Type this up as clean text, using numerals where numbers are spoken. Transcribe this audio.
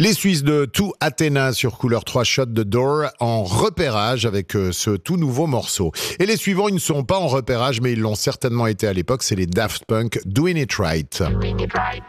Les Suisses de To Athena sur couleur 3 Shot de Door en repérage avec ce tout nouveau morceau. Et les suivants, ils ne sont pas en repérage, mais ils l'ont certainement été à l'époque, c'est les Daft Punk, Doing It Right. Doing it right.